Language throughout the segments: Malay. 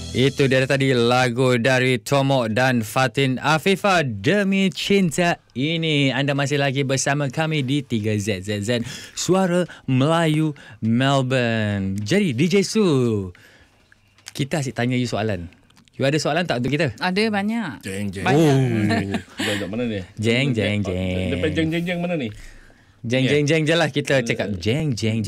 Itu dia tadi lagu dari Tomok dan Fatin Afifah, Demi Cinta Ini. Anda masih lagi bersama kami di 3ZZZ Suara Melayu Melbourne. Jadi DJ Su, kita asyik tanya you soalan. You ada soalan tak untuk kita? Ada banyak. Jeng. Banyak. Dah mana ni? Jeng. Depan jeng mana ni? Jeng je lah kita cakap. Jeng. Jeng.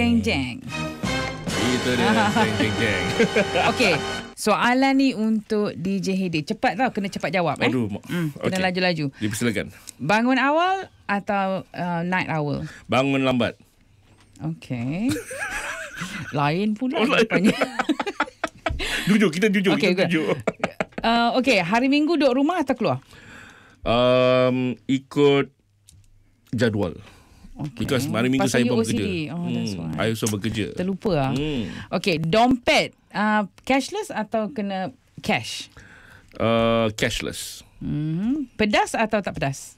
Itu dia. Jeng. Okey. Soalan ni untuk DJ Heidi. Cepat tau, kena cepat jawab. Aduh. Kena laju-laju. Dipersilakan. Bangun awal atau night owl? Bangun lambat. Okey. Lain pula jawapannya. Kita jujur. Okey, Kita jujur. Okey, hari Minggu duduk rumah atau keluar? Ikut jadual. Okay. Because hari Minggu Pasal saya pun you bekerja. OCD. That's why. I also bekerja. Terlupa lah. Okey, dompet. Cashless atau kena cash? Cashless. Pedas atau tak pedas?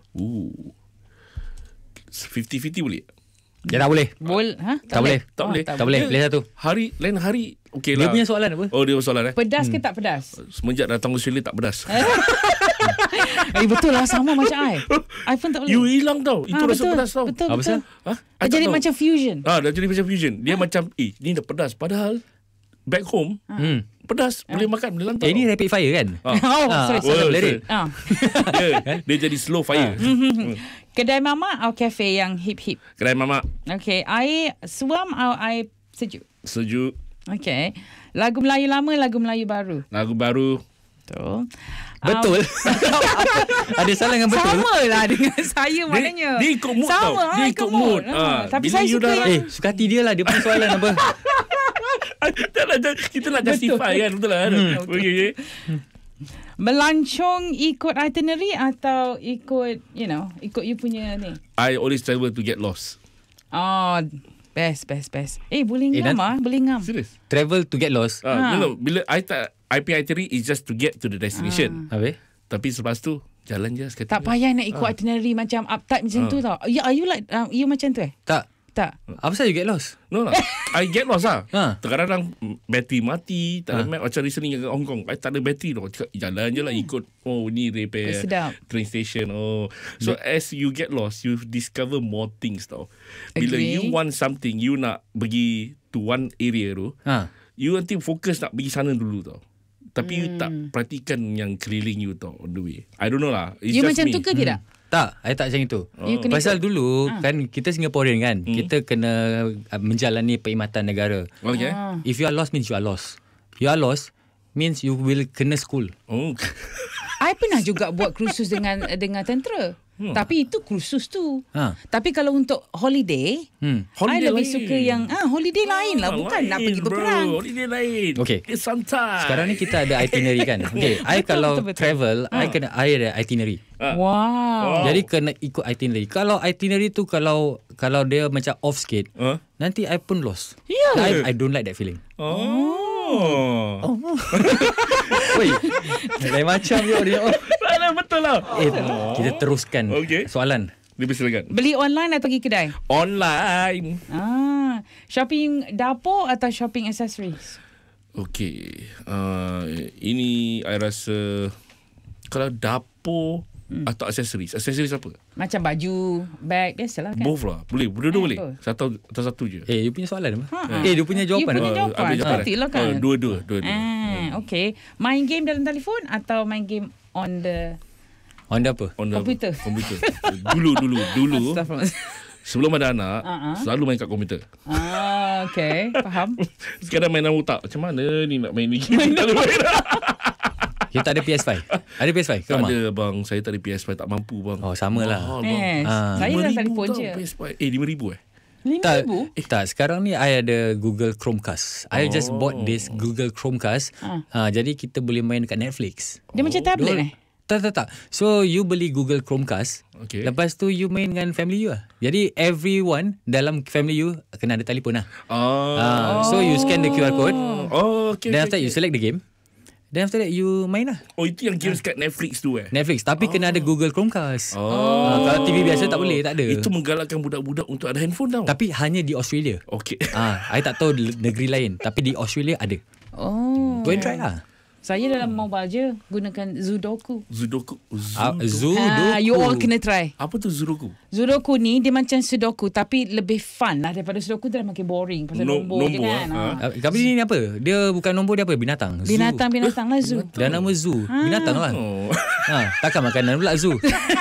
50-50 boleh? Ya tak boleh. Tak boleh. Tak boleh. Pilih satu. Lain hari okey Dia lah. punya soalan apa? Oh, dia soalan Pedas ke tak pedas? Semenjak datang Australia tak pedas. Betul lah, sama macam I. I pun tak boleh. You hilang tau. Itu rasa betul, pedas tau. Betul. Apa pasal? Dia jadi macam fusion. Dah jadi macam fusion. Dia macam ni dah pedas. Padahal back home pedas. Boleh makan, boleh lantar. Ini rapid fire kan? Sorry. Let it. Dia jadi slow fire. Kedai mamak atau kafe yang hip-hip? Kedai mamak. Okay, air suam atau air sejuk? Sejuk. Okay. Lagu Melayu lama, lagu Melayu baru? Lagu baru. Betul. Ada salah dengan betul? Sama lah dengan saya maknanya. Dia ikut mood tau. Sama, Dia ikut mood. Tapi Bila saya you suka dah yang... Suka hati dia lah. Dia punya soalan apa? Kita nak justify kan. Betul lah. Okay. Melancong ikut itinerary atau ikut ikut you punya ni? I always travel to get lost. Oh, best. Boleh ngam boleh ngam. Serius? Travel to get lost. No. Bila IP itinerary is just to get to the destination. Habis? Tapi selepas tu jalan je sekali. Tak payah nak ikut itinerary macam uptight macam tu tau. Are you like you macam tu Tak. Apa pasal you get lost? No lah. I get lost lah. Terkadang bateri mati. Tak ada map. Macam recently ke Hong Kong. I tak ada bateri tau. Cakap jalan je lah ikut. Oh ni repair train station. So as you get lost, you discover more things tau. Bila you want something, you nak pergi to one area tu, you nanti fokus nak pergi sana dulu tau. Tapi you tak perhatikan yang keliling you tau on the way. I don't know lah. It's you just macam me. tu ke tidak? Tak, I tak macam itu. Pasal dulu kan kita Singaporean kan, kita kena menjalani perkhidmatan negara. Okay. If you are lost means you are lost. You are lost means you will kena school. I pernah juga buat kursus dengan tentera. Tapi itu kursus tu. Tapi kalau untuk holiday, I lebih suka yang holiday lain lah, bukan nak pergi berperang. Holiday lain. Okay. It's santai. Sekarang ni kita ada itinerary kan. Okay, I kalau travel, I ada itinerary. Wow. Jadi kena ikut itinerary. Kalau itinerary tu kalau dia macam off sikit, nanti I pun lost. I don't like that feeling. Woi, lain macam dia. Betul lah. Kita teruskan soalan. Dipersilakan. Beli online atau pergi kedai? Online. Shopping dapur atau shopping accessories? Okay. Ini I rasa kalau dapur atau aksesoris. Aksesoris apa? Macam baju, bag, biasalah kan? Both lah. Boleh. Dua-dua boleh. Satu je. Dia punya soalan apa? Dia punya jawapan. You punya jawapan. Cantiklah kan? Dua-dua. Okay. Main game dalam telefon atau main game on the apa? Komputer. Dulu. Sebelum ada anak, Uh-huh. selalu main kat komputer. Okay. Faham. Sekarang main dalam otak. Macam mana ni nak main ni? Kita tak ada PS5. Ada PS5 ke Tak rumah? ada bang. Saya tak ada PS5. Tak mampu bang. Oh, sama lah. Mahal bang. Saya dalam telefon je. PS5. RM5,000 RM5,000? Tak, sekarang ni I ada Google Chromecast. I just bought this Google Chromecast. Jadi kita boleh main dekat Netflix. Dia macam tablet Tak. So you beli Google Chromecast. Okay. Lepas tu you main dengan family you lah. Jadi everyone dalam family you kena ada telefon lah. So you scan the QR code. Okay. Then after that you select the game. Then after that you main lah. Oh, itu yang games kat Netflix tu Netflix. Tapi kena ada Google Chromecast. Kalau TV biasa tak boleh, tak ada. Itu menggalakkan budak-budak untuk ada handphone tau. Tapi hanya di Australia. Okay. I tak tahu negeri lain. Tapi di Australia ada. Go and try lah. Saya dalam mobile je gunakan Sudoku. Sudoku. You all kena try. Apa tu Sudoku? Sudoku ni dia macam Sudoku tapi lebih fun lah daripada Sudoku tu dah makin boring pasal nombor je kan. Tapi ni apa? Dia bukan nombor, dia apa? Binatang. Binatang lah zoo. Dah nama zoo. Binatang lah. Takkan makanan pula zoo.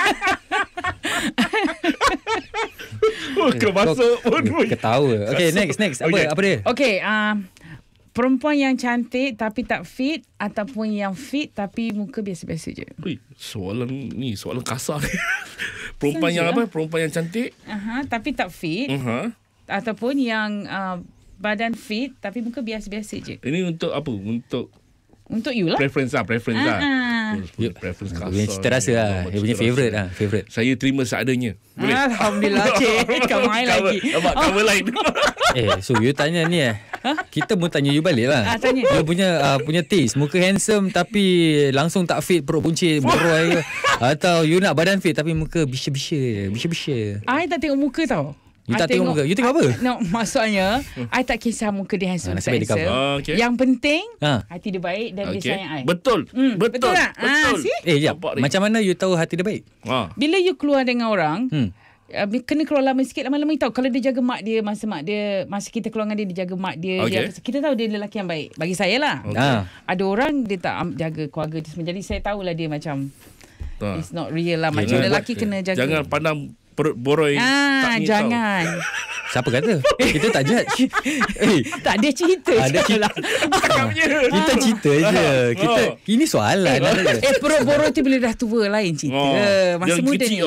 Kau masuk pun. Ketawa. Okay, next. Apa dia? Okay, perempuan yang cantik tapi tak fit ataupun yang fit tapi muka biasa-biasa je. Soalan kasar ni. Perempuan yang apa? Perempuan yang cantik tapi tak fit. Ataupun yang badan fit tapi muka biasa-biasa je. Ini untuk apa? Untuk you lah. Preference lah. Preference kasar. Dia cita rasa lah. Dia punya favourite lah. Saya terima seadanya. Boleh? Alhamdulillah, cik. Kau main lagi. Cover lain. So you tanya ni kita pun tanya you balik lah. Tanya. You punya taste. Muka handsome tapi langsung tak fit, perut buncit, boroi ke. Atau you nak badan fit tapi muka bisya-bisya. I tak tengok muka tau. You tak tengok muka. You tengok apa? No, maksudnya I tak kisah muka dia handsome tak handsome. Okay. Yang penting hati dia baik dan dia sayang I. Betul. Betul tak? Macam mana you tahu hati dia baik? Bila you keluar dengan orang, kena keluar lama sikit, lama-lama you tahu kalau dia jaga mak dia, masa kita keluar dengan dia jaga mak dia, kita tahu dia lelaki yang baik. Bagi saya lah. Ada orang dia tak jaga keluarga dia semua. Jadi saya tahulah dia macam it's not real lah. Macam lelaki kena jaga. Jangan pandang perut boroi. Jangan. Siapa kata? Kita tak judge. Tak ada cerita. Ada cerita. Kita cerita je. Ini soalan. Perut boroi tu bila dah tua lain cerita. Masa muda ni.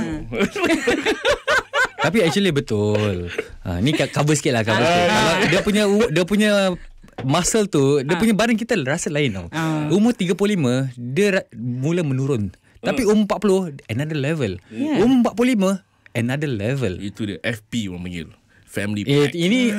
Tapi actually betul. Ni cover sikit lah. Kalau dia punya muscle tu, dia punya badan kita rasa lain tau. Umur 35 dia mula menurun. Tapi umur 40 another level. Umur 45 another level. Itu dia FP orang panggil. Family pack.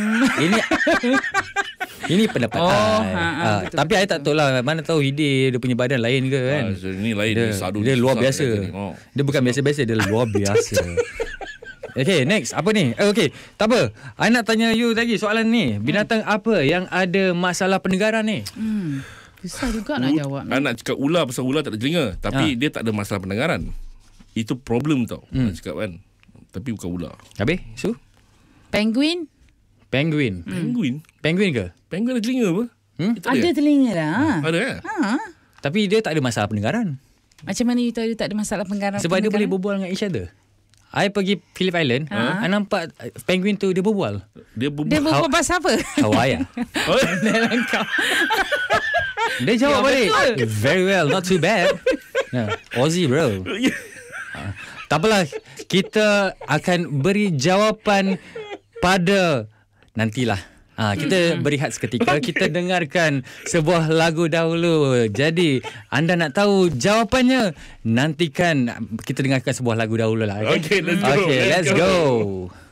Ini pendapat tapi I tak tahu lah. Mana tahu dia punya badan lain ke kan. Ini lain. Dia luar biasa. Dia bukan biasa-biasa. Dia luar biasa. Okay, next. Apa ni? Okay, tak apa. I nak tanya you lagi soalan ni. Binatang apa yang ada masalah pendengaran ni? Susah juga nak jawab. Nak cakap ular pasal ular tak ada telinga. Tapi dia tak ada masalah pendengaran. Itu problem tau. Nak cakap kan. Tapi bukan ular. Habis? Su? Penguin ke? Penguin ada telinga apa? Ada telinga lah. Ada kan? Tapi dia tak ada masalah pendengaran. Macam mana you tahu dia tak ada masalah pendengaran? Sebab dia boleh berbual dengan each other. I pergi Phillip Island, I nampak penguin tu dia berbual. Dia berbual pasal apa? Hawaii. Dia jawab balik. Very well, not too bad. Aussie bro. Tak apalah, kita akan beri jawapan pada nantilah. Kita berehat seketika. Kita dengarkan sebuah lagu dahulu. Jadi anda nak tahu jawapannya, nantikan kita dengarkan sebuah lagu dahulu lah. Okay, let's go.